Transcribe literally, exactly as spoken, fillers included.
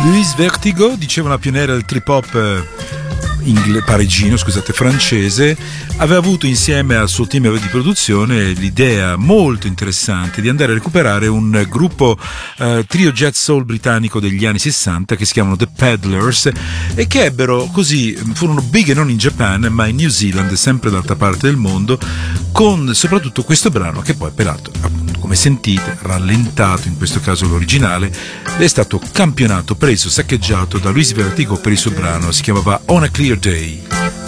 Louise Vertigo, diceva una pioniera del trip hop ingle- parigino, scusate, francese, aveva avuto insieme al suo team di produzione l'idea molto interessante di andare a recuperare un gruppo eh, trio jazz soul britannico degli anni sessanta che si chiamano The Peddlers e che ebbero così, furono big non in Japan ma in New Zealand, sempre d'altra parte del mondo, con soprattutto questo brano che poi peraltro, appunto, come sentite, rallentato, in questo caso l'originale, è stato campionato, preso, saccheggiato da Louise Vertigo per il suo brano, si chiamava On a Clear Day.